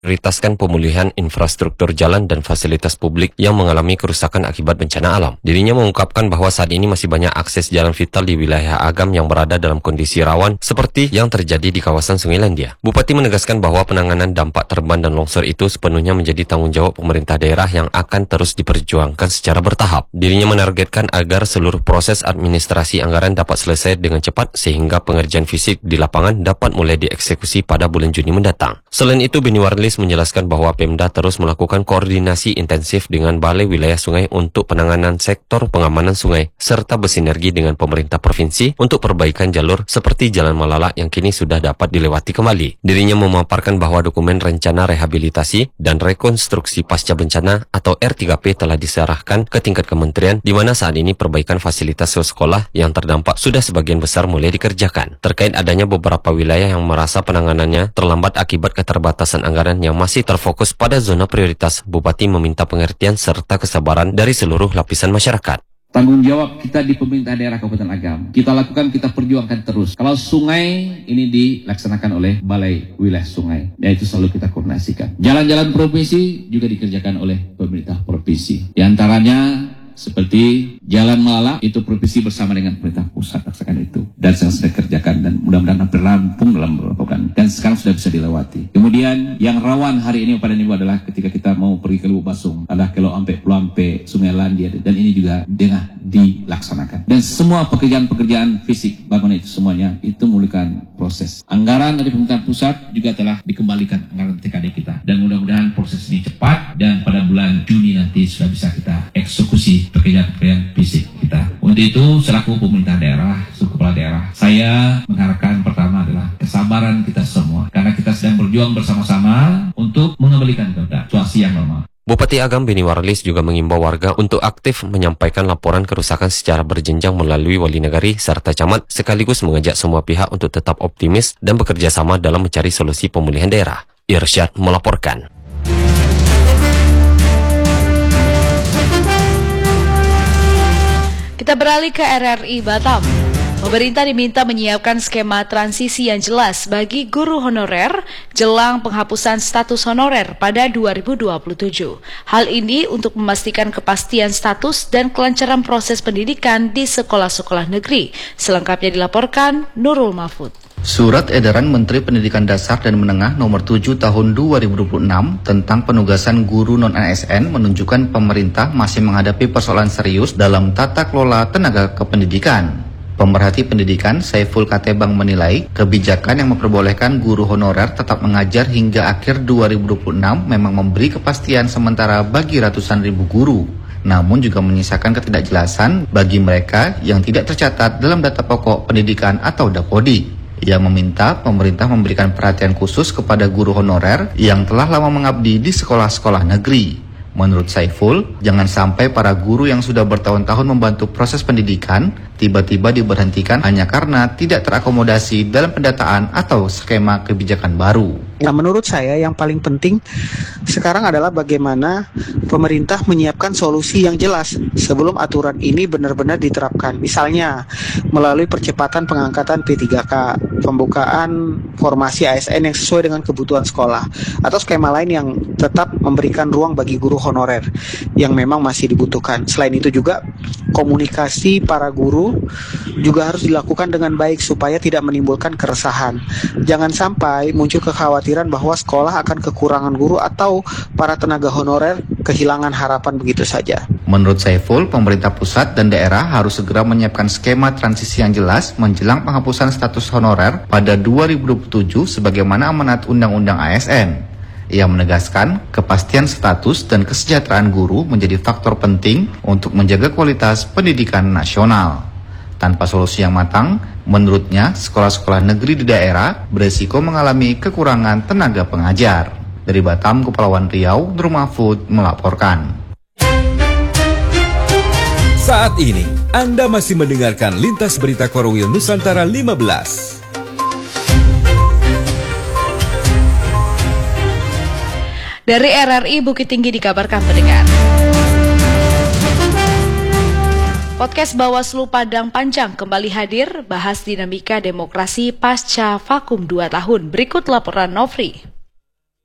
prioritaskan pemulihan infrastruktur jalan dan fasilitas publik yang mengalami kerusakan akibat bencana alam. Dirinya mengungkapkan bahwa saat ini masih banyak akses jalan vital di wilayah Agam yang berada dalam kondisi rawan seperti yang terjadi di kawasan Sungai Landia. Bupati menegaskan bahwa penanganan dampak terban dan longsor itu sepenuhnya menjadi tanggung jawab pemerintah daerah yang akan terus diperjuangkan secara bertahap. Dirinya menargetkan agar seluruh proses administrasi anggaran dapat selesai dengan cepat sehingga pengerjaan fisik di lapangan dapat mulai dieksekusi pada bulan Juni mendatang. Selain itu, Beni Warlis menjelaskan bahwa Pemda terus melakukan koordinasi intensif dengan Balai Wilayah Sungai untuk penanganan sektor pengamanan sungai serta bersinergi dengan pemerintah provinsi untuk perbaikan jalur seperti Jalan Malala yang kini sudah dapat dilewati kembali. Dirinya memaparkan bahwa dokumen rencana rehabilitasi dan rekonstruksi pasca bencana atau R3P telah diserahkan ke tingkat kementerian di mana saat ini perbaikan fasilitas sekolah yang terdampak sudah sebagian besar mulai dikerjakan. Terkait adanya beberapa wilayah yang merasa penanganannya terlambat akibat keterbatasan anggaran yang masih terfokus pada zona prioritas, Bupati meminta pengertian serta kesabaran dari seluruh lapisan masyarakat. Tanggung jawab kita di pemerintah daerah Kabupaten Agam, kita lakukan, kita perjuangkan terus. Kalau sungai ini dilaksanakan oleh Balai Wilayah Sungai, yaitu selalu kita koordinasikan. Jalan-jalan provinsi juga dikerjakan oleh pemerintah provinsi. Di antaranya seperti Jalan Malala, itu provinsi bersama dengan pemerintah pusat laksanakan itu. Dan sudah kerjakan dan mudah-mudahan hampir rampung dalam beberapa bulan. Dan sekarang sudah bisa dilewati. Kemudian yang rawan hari ini pada minggu adalah ketika kita mau pergi ke Lubuk Basung. Adalah kalau sampai Sungai Landia. Dan ini juga dengan dilaksanakan. Dan semua pekerjaan-pekerjaan fisik bangunan itu semuanya itu memerlukan proses. Anggaran dari pemerintah pusat juga telah dikembalikan anggaran TKD kita. Dan mudah-mudahan proses ini cepat dan pada bulan Juni nanti sudah bisa kita eksekusi pekerjaan-pekerjaan fisik kita. Untuk itu, selaku pemerintah daerah, selaku kepala daerah, saya mengharapkan pertama adalah kesabaran kita semua. Karena kita sedang berjuang bersama-sama untuk mengembalikan keadaan situasi yang normal. Bupati Agam Beni Warlis juga mengimbau warga untuk aktif menyampaikan laporan kerusakan secara berjenjang melalui wali negari serta camat, sekaligus mengajak semua pihak untuk tetap optimis dan bekerja sama dalam mencari solusi pemulihan daerah. Irsyad melaporkan. Kita beralih ke RRI Batam. Pemerintah diminta menyiapkan skema transisi yang jelas bagi guru honorer jelang penghapusan status honorer pada 2027. Hal ini untuk memastikan kepastian status dan kelancaran proses pendidikan di sekolah-sekolah negeri. Selengkapnya dilaporkan Nurul Mahfud. Surat edaran Menteri Pendidikan Dasar dan Menengah nomor 7 tahun 2026 tentang penugasan guru non-ASN menunjukkan pemerintah masih menghadapi persoalan serius dalam tata kelola tenaga kependidikan. Pemerhati pendidikan Saiful Katebang menilai kebijakan yang memperbolehkan guru honorer tetap mengajar hingga akhir 2026 memang memberi kepastian sementara bagi ratusan ribu guru. Namun juga menyisakan ketidakjelasan bagi mereka yang tidak tercatat dalam data pokok pendidikan atau Dapodi. Ia meminta pemerintah memberikan perhatian khusus kepada guru honorer yang telah lama mengabdi di sekolah-sekolah negeri. Menurut Saiful, jangan sampai para guru yang sudah bertahun-tahun membantu proses pendidikan tiba-tiba diberhentikan hanya karena tidak terakomodasi dalam pendataan atau skema kebijakan baru. Nah, menurut saya yang paling penting sekarang adalah bagaimana pemerintah menyiapkan solusi yang jelas sebelum aturan ini benar-benar diterapkan. Misalnya melalui percepatan pengangkatan P3K, pembukaan formasi ASN yang sesuai dengan kebutuhan sekolah, atau skema lain yang tetap memberikan ruang bagi guru honorer yang memang masih dibutuhkan. Selain itu juga komunikasi para guru juga harus dilakukan dengan baik supaya tidak menimbulkan keresahan. Jangan sampai muncul kekhawatiran bahwa sekolah akan kekurangan guru atau para tenaga honorer kehilangan harapan begitu saja. Menurut Saiful, pemerintah pusat dan daerah harus segera menyiapkan skema transisi yang jelas menjelang penghapusan status honorer pada 2027 sebagaimana amanat Undang-Undang ASN. Ia menegaskan kepastian status dan kesejahteraan guru menjadi faktor penting untuk menjaga kualitas pendidikan nasional. Tanpa solusi yang matang, menurutnya sekolah-sekolah negeri di daerah beresiko mengalami kekurangan tenaga pengajar. Dari Batam, Kepulauan Riau, Nurul Mahfud melaporkan. Saat ini, Anda masih mendengarkan Lintas Berita Korwil Nusantara 15. Dari RRI Bukit Tinggi dikabarkan pendengar. Podcast Bawaslu Padang Panjang kembali hadir bahas dinamika demokrasi pasca vakum 2 tahun. Berikut laporan Nofri.